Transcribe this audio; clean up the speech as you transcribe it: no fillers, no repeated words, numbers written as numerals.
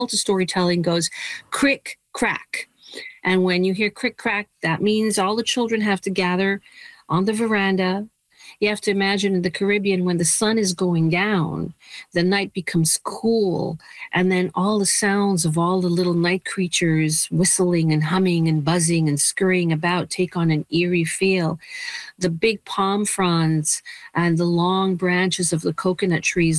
to storytelling goes crick crack. And when you hear crick crack, that means all the children have to gather on the veranda. You have to imagine in the Caribbean when the sun is going down, the night becomes cool, and then all the sounds of all the little night creatures whistling and humming and buzzing and scurrying about take on an eerie feel. The big palm fronds and the long branches of the coconut trees